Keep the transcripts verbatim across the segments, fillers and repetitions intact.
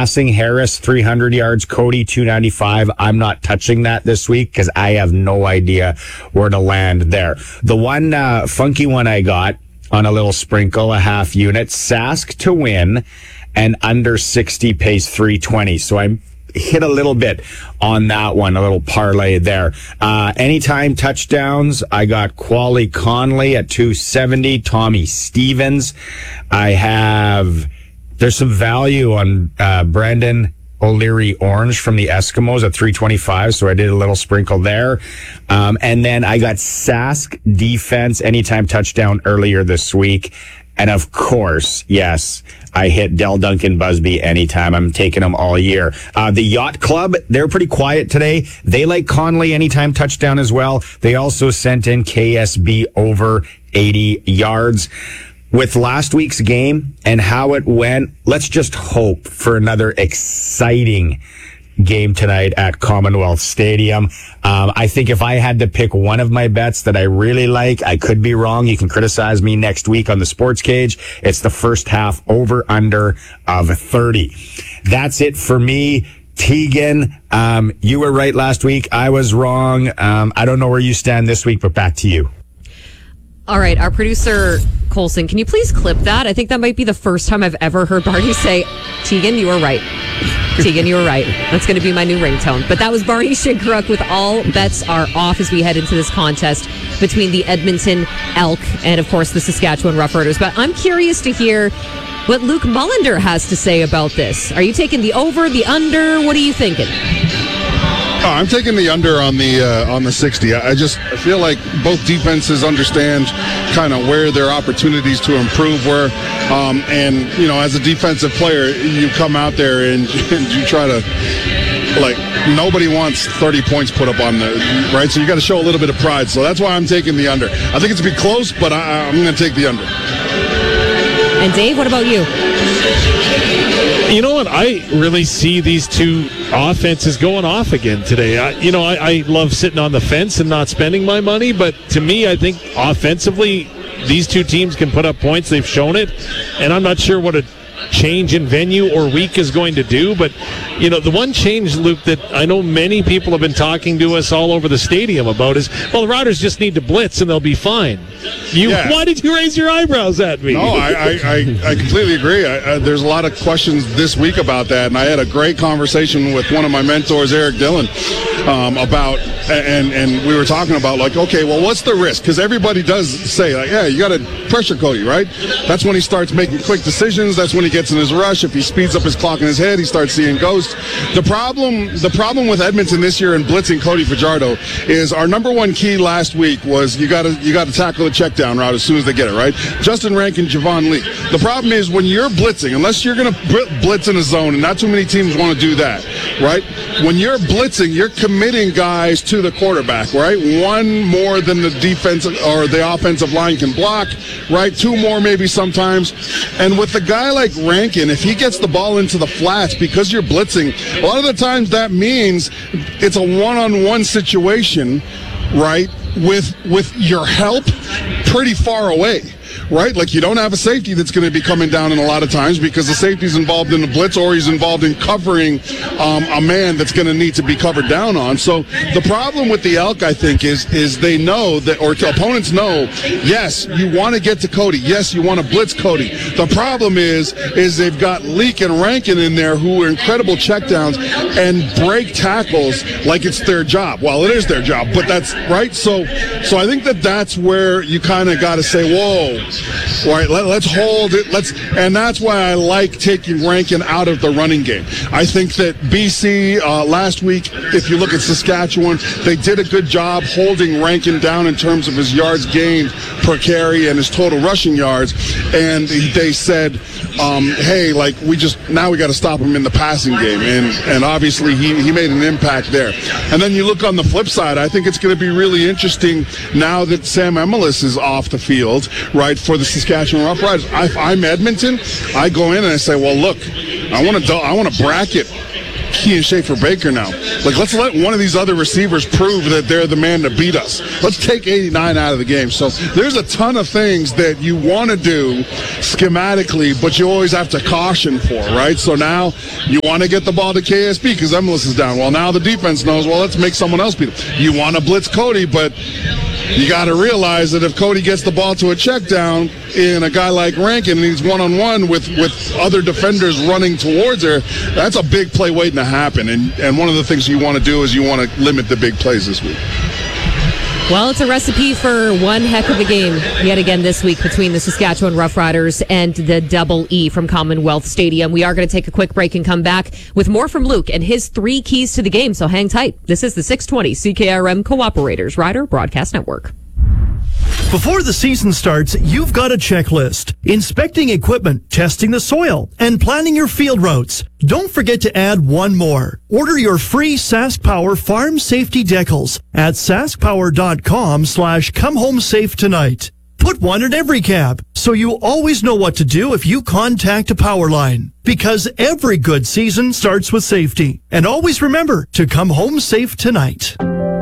passing Harris, three hundred yards, Cody, two ninety-five. I'm not touching that this week because I have no idea where to land there. The one uh, funky one I got on a little sprinkle, a half unit, Sask to win, and under sixty pays three twenty. So I hit a little bit on that one, a little parlay there. Uh, anytime touchdowns, I got Quali Conley at two seventy, Tommy Stevens. I have, there's some value on uh, Brandon O'Leary Orange from the Eskimos at three twenty-five, so I did a little sprinkle there. Um, and then I got Sask defense, anytime touchdown earlier this week. And of course, yes, I hit Del Duncan Busby anytime. I'm taking them all year. Uh, the Yacht Club, they're pretty quiet today. They like Conley anytime touchdown as well. They also sent in K S B over eighty yards. With last week's game and how it went, let's just hope for another exciting game tonight at Commonwealth Stadium. Um, I think if I had to pick one of my bets that I really like, I could be wrong. You can criticize me next week on the Sports Cage. It's the first half over under of thirty. That's it for me. Tegan, um, you were right last week. I was wrong. Um, I don't know where you stand this week, but back to you. All right, our producer, Colson, can you please clip that? I think that might be the first time I've ever heard Barney say, Tegan, you were right. Tegan, you were right. That's going to be my new ringtone. But that was Barney Shinkaruk with All Bets Are Off as we head into this contest between the Edmonton Elk and, of course, the Saskatchewan Roughriders. But I'm curious to hear what Luke Mullender has to say about this. Are you taking the over, the under? What are you thinking? Oh, I'm taking the under on the uh, on the sixty. I just I feel like both defenses understand kind of where their opportunities to improve were, um, and you know, as a defensive player, you come out there and, and you try to, like, nobody wants thirty points put up on the right. So you got to show a little bit of pride. So that's why I'm taking the under. I think it's gonna be close, but I, I'm going to take the under. And Dave, what about you? You know what? I really see these two offenses going off again today. I, you know, I, I love sitting on the fence and not spending my money, but to me, I think offensively, these two teams can put up points. They've shown it, and I'm not sure what a change in venue or week is going to do, but you know, the one change, Luke, that I know many people have been talking to us all over the stadium about is, well, the Riders just need to blitz and they'll be fine. You, yeah. Why did you raise your eyebrows at me? No, I, I, I, I completely agree. I, I, there's a lot of questions this week about that, and I had a great conversation with one of my mentors, Eric Dillon, um, about, and and we were talking about, like, okay, well, what's the risk? Because everybody does say, like, yeah, you got to pressure Cody, right? That's when he starts making quick decisions. That's when he gets in his rush. If he speeds up his clock in his head, he starts seeing ghosts. The problem, the problem with Edmonton this year and blitzing Cody Fajardo is our number one key last week was you got to you got to tackle the check down route as soon as they get it, right? Justin Rankin, Javon Lee. The problem is when you're blitzing, unless you're going to blitz in a zone, and not too many teams want to do that, right? When you're blitzing, you're committing guys to the quarterback, right? One more than the defense or the offensive line can block, right? Two more maybe sometimes. And with a guy like Rankin, if he gets the ball into the flats because you're blitzing, a lot of the times that means it's a one-on-one situation, right, with with your help pretty far away, right? Like, you don't have a safety that's going to be coming down in a lot of times because the safety's involved in the blitz or he's involved in covering um, a man that's going to need to be covered down on. So the problem with the Elk, I think, is is they know that, or opponents know, yes, you want to get to Cody. Yes, you want to blitz Cody. The problem is, is they've got Leak and Rankin in there who are incredible checkdowns and break tackles like it's their job. Well, it is their job, but that's right. So, so I think that that's where you kind of got to say, whoa. All right, let, let's hold it. Let's, and that's why I like taking Rankin out of the running game. I think that B C uh, last week, if you look at Saskatchewan, they did a good job holding Rankin down in terms of his yards gained per carry and his total rushing yards. And they said, um, hey, like, we just now we got to stop him in the passing game, and and obviously he he made an impact there. And then you look on the flip side, I think it's going to be really interesting now that Sam Emelis is off the field, right, for the Saskatchewan Roughriders. If I'm Edmonton, I go in and I say, well, look, I want to I want to bracket Kean Schaefer-Baker now. Like, let's let one of these other receivers prove that they're the man to beat us. Let's take eighty-nine out of the game. So there's a ton of things that you want to do schematically, but you always have to caution for, right? So now you want to get the ball to K S B because Emilus is down. Well, now the defense knows, well, let's make someone else beat him. You want to blitz Cody, but you got to realize that if Cody gets the ball to a check down in a guy like Rankin and he's one-on-one with, with other defenders running towards her, that's a big play waiting to happen. And, and one of the things you want to do is you want to limit the big plays this week. Well, it's a recipe for one heck of a game yet again this week between the Saskatchewan Roughriders and the Double E from Commonwealth Stadium. We are going to take a quick break and come back with more from Luke and his three keys to the game, so hang tight. This is the six twenty C K R M Cooperators Rider Broadcast Network. Before the season starts, you've got a checklist. Inspecting equipment, testing the soil, and planning your field routes. Don't forget to add one more. Order your free Sask Power Farm Safety Decals at saskpower.com slash come home safe tonight. Put one in every cab, so you always know what to do if you contact a power line. Because every good season starts with safety. And always remember to come home safe tonight.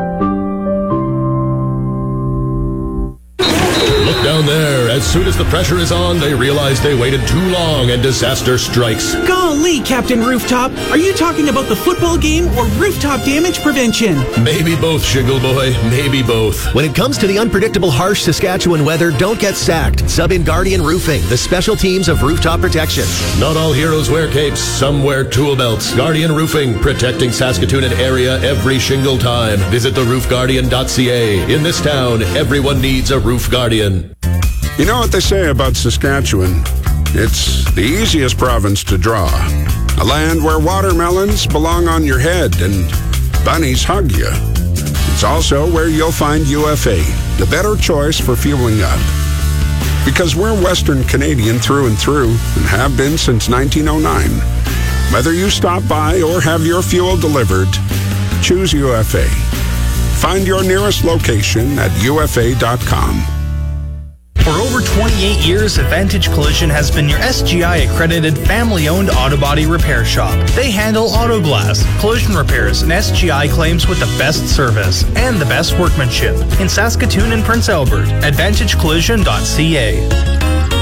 Look down there. As soon as the pressure is on, they realize they waited too long and disaster strikes. Golly, Captain Rooftop. Are you talking about the football game or rooftop damage prevention? Maybe both, Shingle Boy. Maybe both. When it comes to the unpredictable, harsh Saskatchewan weather, don't get sacked. Sub in Guardian Roofing, the special teams of rooftop protection. Not all heroes wear capes. Some wear tool belts. Guardian Roofing, protecting Saskatoon and area every shingle time. Visit the roof guardian dot c a. In this town, everyone needs a roof guardian. You know what they say about Saskatchewan? It's the easiest province to draw. A land where watermelons belong on your head and bunnies hug you. It's also where you'll find U F A, the better choice for fueling up. Because we're Western Canadian through and through and have been since nineteen oh nine. Whether you stop by or have your fuel delivered, choose U F A. Find your nearest location at U F A dot com. For over twenty-eight years, Advantage Collision has been your S G I-accredited family-owned auto body repair shop. They handle auto glass, collision repairs, and S G I claims with the best service and the best workmanship. In Saskatoon and Prince Albert, advantage collision dot c a.